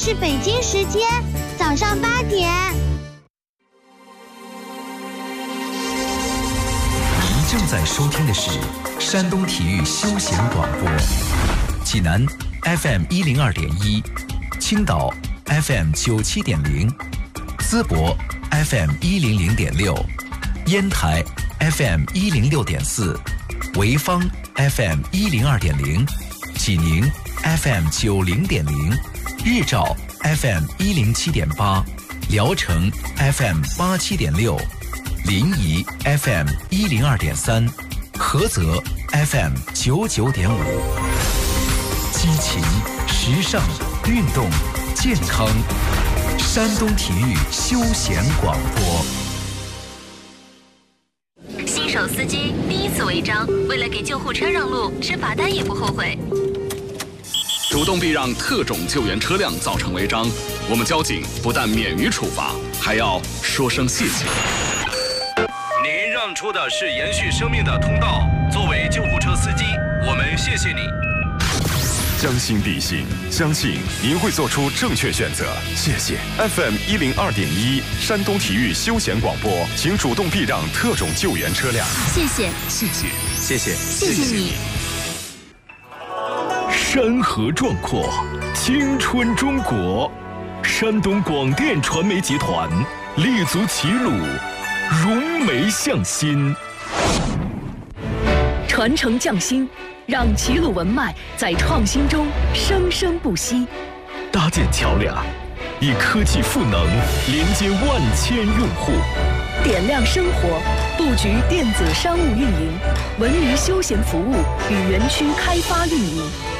是北京时间早上8点。 您正在收听的是山东体育休闲广播，济南 FM 102.1，青岛 FM 97.0，淄博 FM 100.6，烟台 FM 106.4，潍坊 FM 102.0，济宁 FM 90.0，日照 FM 107.8，聊城 FM 87.6，临沂 FM 102.3，菏泽 FM 99.5。激情、时尚、运动、健康，山东体育休闲广播。 新手司机第一次违章，为了给救护车让路，吃罚单也不后悔。 主动避让特种救援车辆造成违章，我们交警不但免于处罚，还要说声谢谢。 您让出的是延续生命的通道，作为救护车司机，我们谢谢你。 将心比心，相信您会做出正确选择。谢谢 FM 102.1山东体育休闲广播，请主动避让特种救援车辆。 谢谢， 谢谢， 谢谢， 谢谢你。 山河壮阔，青春中国。山东广电传媒集团立足齐鲁，融媒向心， 传承匠心，让齐鲁文脉在创新中生生不息。 搭建桥梁，以科技赋能连接万千用户。 点亮生活，布局电子商务运营、文娱休闲服务与园区开发运营。